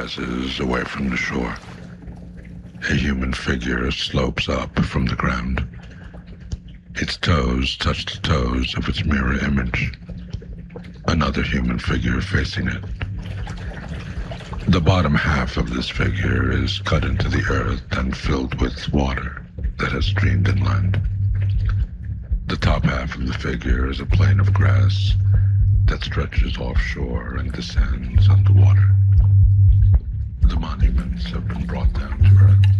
rises away from the shore. A human figure slopes up from the ground. Its toes touch the toes of its mirror image. Another human figure facing it. The bottom half of this figure is cut into the earth and filled with water that has streamed inland. The top half of the figure is a plain of grass that stretches offshore and descends underwater. The monuments have been brought down to earth.